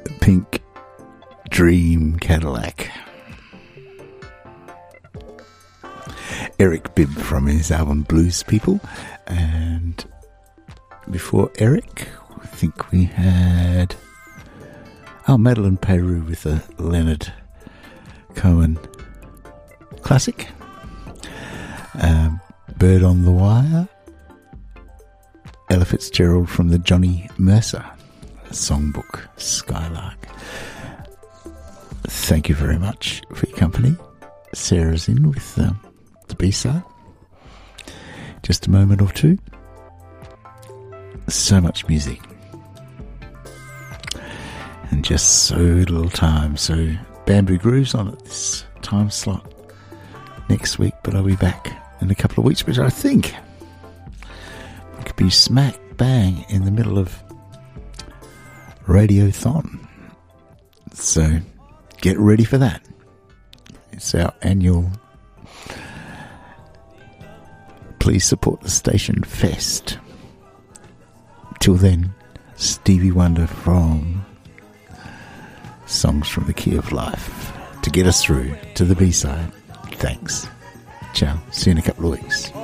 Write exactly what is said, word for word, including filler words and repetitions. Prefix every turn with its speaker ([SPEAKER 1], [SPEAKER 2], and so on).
[SPEAKER 1] Pink Dream Cadillac. Eric Bibb from his album Blues People. And before Eric, I think we had oh, Madeleine Peyroux with a Leonard Cohen classic. Um, Bird on the Wire. Ella Fitzgerald from the Johnny Mercer songbook, Skylark. Thank you very much for your company. Sarah's in with um, the B-side. Just a moment or two. So much music. And just so little time. So Bamboo Grooves on at this time slot next week, but I'll be back in a couple of weeks, which I think could be smack bang in the middle of Radiothon. So get ready for that. It's our annual Please Support the Station Fest. Till then, Stevie Wonder from Songs from the Key of Life to get us through to the B-side. Thanks. Ciao. See you in a couple of weeks.